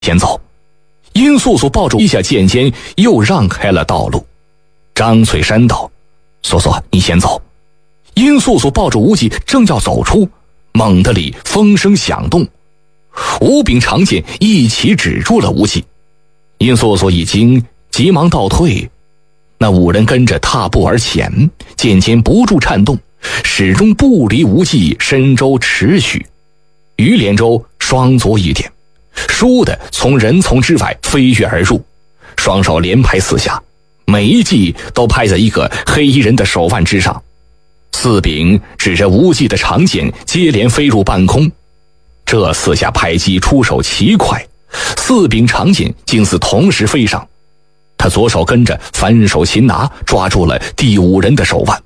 先走。殷素素抱住一下剑尖，又让开了道路。张翠山道：素素，你先走。殷素素抱住无忌正要走出，猛地里风声响动，五柄长剑一起止住了无忌。殷素素一惊，急忙倒退。那五人跟着踏步而前，剑尖不住颤动，始终不离无忌身周尺许。于连舟双足一点，倏地从人丛之外飞跃而入，双手连拍四下，每一记都拍在一个黑衣人的手腕之上。四柄指着无忌的长剑接连飞入半空。这四下拍击出手奇快，四柄长剑竟似同时飞上。他左手跟着反手擒拿，抓住了第五人的手腕，